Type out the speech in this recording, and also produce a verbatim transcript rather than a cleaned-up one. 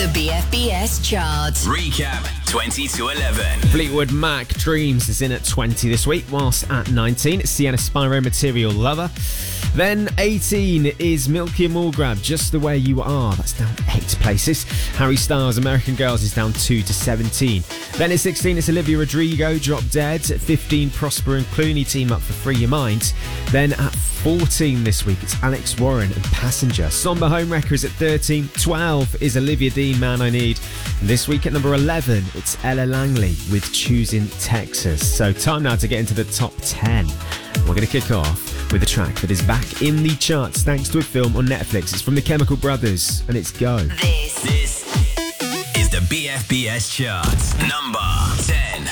The B F B S chart. Recap twenty to eleven. Fleetwood Mac Dreams is in at twenty this week, whilst at nineteen, it's Sienna Spyro Material Lover. Then eighteen is Milky and Mulgrab, Just the Way You Are. That's down eight places. Harry Styles, American Girls is down two to seventeen. Then at sixteen, it's Olivia Rodrigo, Drop Dead. At fifteen, Prosper and Clooney team up for Free Your Mind. Then at fourteen this week, it's Alex Warren and Passenger. Somber Homewrecker is at thirteen. twelve is Olivia Dean, Man I Need. And this week at number eleven, it's Ella Langley with Choosing Texas. So time now to get into the top ten. We're going to kick off with a track that is back in the charts thanks to a film on Netflix. It's from the Chemical Brothers and it's Go. This, This is the B F B S chart. Number ten.